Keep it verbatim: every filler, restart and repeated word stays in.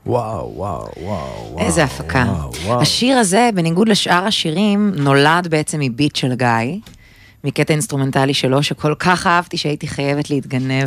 וואו, וואו, וואו. איזה הפקה. השיר הזה, בניגוד לשאר השירים, נולד בעצם מביט של גיא, מקטע אינסטרומנטלי שלו, שכל כך אהבתי שהייתי חייבת להתגנב